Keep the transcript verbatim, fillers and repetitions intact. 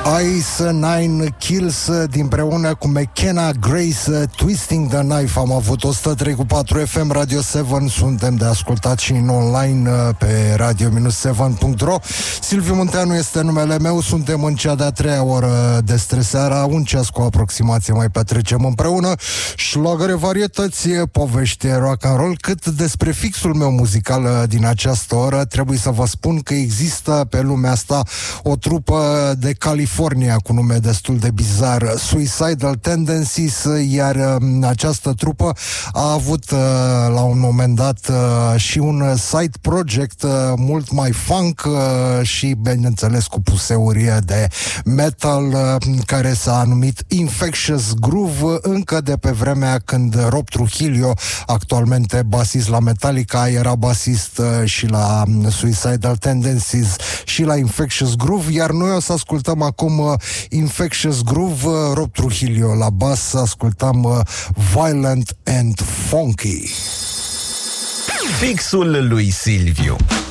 Ice Nine Kills dinpreună cu McKenna Grace, Twisting the Knife. Am avut o sută trei cu patru F M Radio șapte. Suntem de ascultat și în online pe radio șapte punct ro. Silviu Munteanu este numele meu. Suntem în cea de-a treia oră despre seara. Un ceas cu aproximație mai petrecem împreună. Șlagăre, varietăți, povești, rock and roll. Cât despre fixul meu muzical din această oră, trebuie să vă spun că există pe lumea asta o trupă de California cu nume destul de bizar, Suicidal Tendencies, iar această trupă a avut la un moment dat și un side project mult mai funk și, bineînțeles, cu puseuri de metal, care s-a numit Infectious Groove, încă de pe vremea când Rob Trujillo, actualmente basist la Metallica, era basist și la Suicidal Tendencies și la Infectious Groove, iar noi o să ascultăm acum Infectious Groove, Rob Trujillo la bas, ascultăm Violent and Funky. Fixul lui Silviu.